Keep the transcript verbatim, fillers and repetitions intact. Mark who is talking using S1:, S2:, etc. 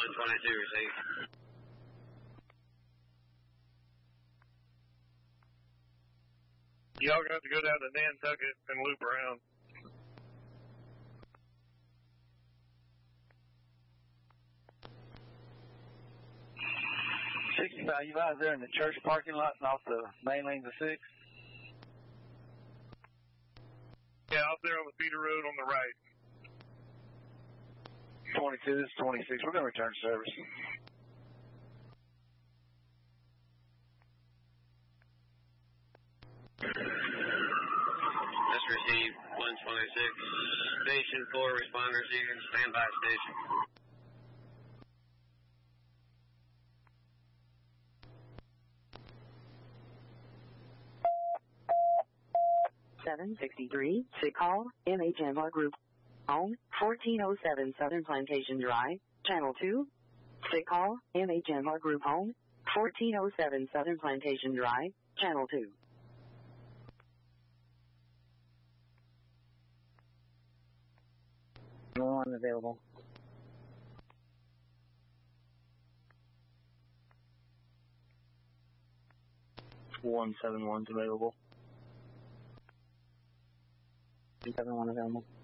S1: one twenty-two received.
S2: Y'all gonna have to go down to Nantucket and loop around.
S3: sixty-five, you guys there in the church parking lot and off the main lanes of six?
S2: Yeah, out there on the feeder road on the right.
S3: twenty-two, this is twenty-six. We're going to return service.
S1: This received one twenty-six. Station four, responders here. Stand by station.
S4: seven sixty-three, sick call, M H M R Group. On fourteen oh seven Southern Plantation Drive, Channel two. Sick call, M H M R Group home, fourteen oh seven Southern Plantation Drive, Channel two.
S5: No one available. one seven one's available. two seven one available.